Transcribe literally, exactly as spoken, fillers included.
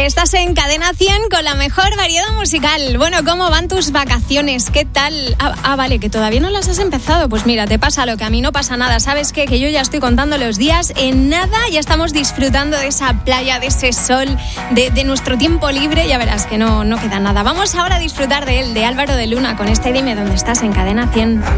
Estás en Cadena cien con la mejor variedad musical. Bueno, ¿cómo van tus vacaciones? ¿Qué tal? Ah, ah, vale, que todavía no las has empezado. Pues mira, te pasa lo que a mí no pasa nada. ¿Sabes qué? Que yo ya estoy contando los días. En nada ya estamos disfrutando de esa playa, de ese sol, de, de nuestro tiempo libre. Ya verás que no, no queda nada. Vamos ahora a disfrutar de él, de Álvaro de Luna, con este Dime dónde estás en Cadena cien.